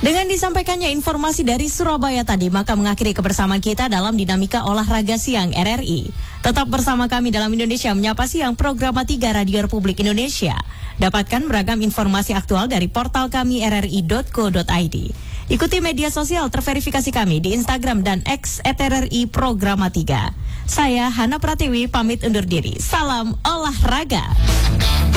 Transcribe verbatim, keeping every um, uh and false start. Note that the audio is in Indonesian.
Dengan disampaikannya informasi dari Surabaya tadi, maka mengakhiri kebersamaan kita dalam Dinamika Olahraga Siang R R I. Tetap bersama kami dalam Indonesia Menyapa Siang, program tiga Radio Republik Indonesia. Dapatkan beragam informasi aktual dari portal kami r r i dot co dot i d. Ikuti media sosial terverifikasi kami di Instagram dan X at R R I Programa tiga. Saya Hana Pratiwi pamit undur diri. Salam olahraga.